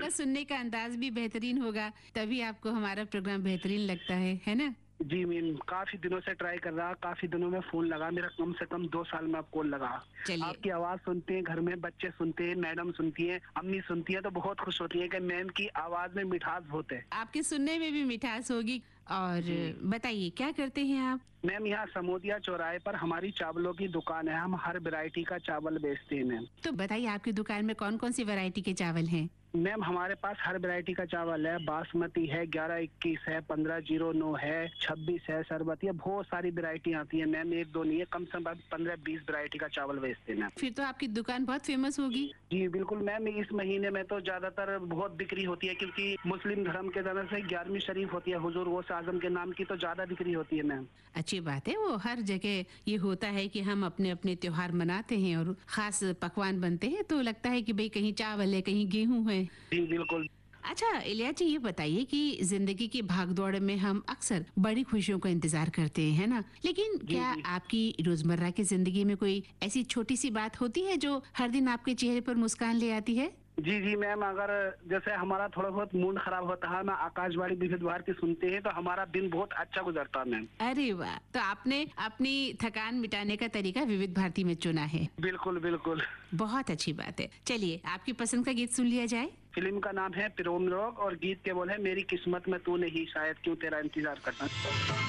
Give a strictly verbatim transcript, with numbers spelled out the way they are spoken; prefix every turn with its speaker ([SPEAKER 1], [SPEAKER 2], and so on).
[SPEAKER 1] और सुनने का अंदाज भी बेहतरीन होगा, तभी आपको हमारा प्रोग्राम बेहतरीन लगता है, है ना?
[SPEAKER 2] जी मैम, काफी दिनों से ट्राई कर रहा, काफी दिनों में फोन लगा मेरा, कम से कम दो साल में आप कॉल लगा।
[SPEAKER 1] चलिए।
[SPEAKER 2] आपकी आवाज सुनते हैं, घर में बच्चे सुनते हैं, मैडम सुनती हैं, अम्मी सुनती हैं, तो बहुत खुश होती है कि मैम की आवाज में मिठास बहुत है।
[SPEAKER 1] आपके सुनने में भी मिठास होगी। और बताइए क्या करते हैं आप?
[SPEAKER 2] मैम यहाँ समोदिया चौराहे पर हमारी चावलों की दुकान है, हम हर वैरायटी का चावल बेचते हैं मैम।
[SPEAKER 1] तो बताइए आपकी दुकान में कौन कौन सी वैरायटी के चावल हैं?
[SPEAKER 2] मैम हमारे पास हर वैरायटी का चावल है, बासमती है, ग्यारह इक्कीस है, पंद्रह जीरो नौ है, छब्बीस है, सरबती है, बहुत सारी वैरायटी आती है मैम, एक दो नहीं है, कम से कम पंद्रह बीस वैरायटी का चावल बेचते हैं मैम।
[SPEAKER 1] फिर तो आपकी दुकान बहुत फेमस होगी।
[SPEAKER 2] जी बिल्कुल मैम, इस महीने में तो ज्यादातर बहुत बिक्री होती है, क्योंकि मुस्लिम धर्म के तरफ से ग्यारहवीं शरीफ होती है, हुजूर गौस आजम के नाम की, तो ज्यादा बिक्री होती है मैम।
[SPEAKER 1] अच्छी बात है, वो हर जगह ये होता है कि हम अपने अपने त्योहार मनाते हैं और खास पकवान बनते हैं, तो लगता है कि भाई कहीं चावल है, कहीं गेहूं है।
[SPEAKER 2] जी बिल्कुल।
[SPEAKER 1] अच्छा इलिया जी, ये बताइए कि जिंदगी की भागदौड़ में हम अक्सर बड़ी खुशियों का इंतजार करते हैं, है ना? लेकिन क्या
[SPEAKER 2] जी।
[SPEAKER 1] आपकी रोजमर्रा की जिंदगी में कोई ऐसी छोटी सी बात होती है जो हर दिन आपके चेहरे पर मुस्कान ले आती है?
[SPEAKER 2] जी जी मैम, अगर जैसे हमारा थोड़ा बहुत मूड खराब होता है ना, आकाशवाणी विविध भारती सुनते हैं तो हमारा दिन बहुत अच्छा गुजरता है मैम।
[SPEAKER 1] अरे वाह, तो आपने अपनी थकान मिटाने का तरीका विविध भारती में चुना है।
[SPEAKER 2] बिल्कुल बिल्कुल।
[SPEAKER 1] बहुत अच्छी बात है। चलिए आपकी पसंद का गीत सुन लिया जाए।
[SPEAKER 2] फिल्म का नाम है प्रेम रोग और गीत के बोल है मेरी किस्मत में तू नहीं, शायद क्यों तेरा इंतजार करना।